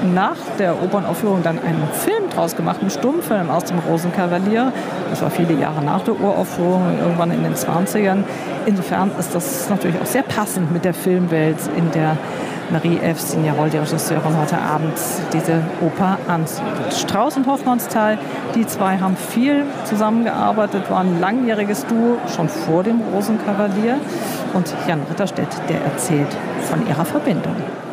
nach der Opernaufführung dann einen Film draus gemacht, einen Stummfilm aus dem Rosenkavalier. Das war viele Jahre nach der Uraufführung, irgendwann in den 20ern. Insofern ist das natürlich auch sehr passend mit der Filmwelt, in der Marie F. Signerol, die Regisseurin, heute Abend diese Oper ansiedelt. Strauss und Hofmannsthal, die zwei haben viel zusammengearbeitet, waren ein langjähriges Duo, schon vor dem Rosenkavalier. Und Jan Ritterstedt, der erzählt von ihrer Verbindung.